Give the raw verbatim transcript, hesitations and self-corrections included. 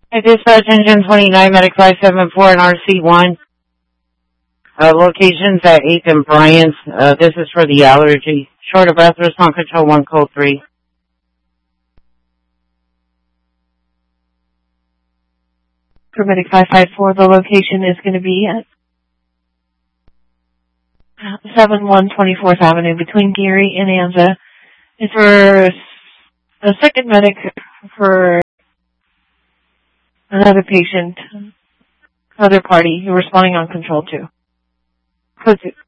Hey, dispatch engine twenty-nine, medic five seven four and R C one. Uh, locations at eighth and Bryant. Uh, this is for the allergy. Short of breath, response control one, code three. For medic five five four, the location is going to be at seven one twenty-fourth Avenue between Geary and Anza. It's for a second medic for another patient, other party, who are responding on control two. Code two.